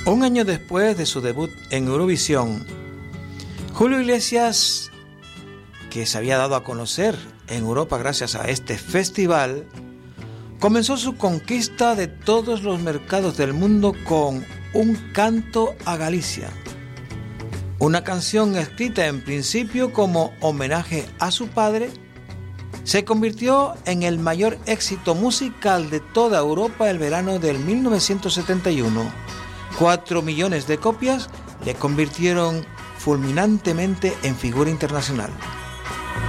Un año después de su debut en Eurovisión, Julio Iglesias, que se había dado a conocer en Europa gracias a este festival, comenzó su conquista de todos los mercados del mundo con Un canto a Galicia, una canción escrita en principio como homenaje a su padre. Se convirtió en el mayor éxito musical de toda Europa el verano del 1971. 4 millones de copias le convirtieron fulminantemente en figura internacional.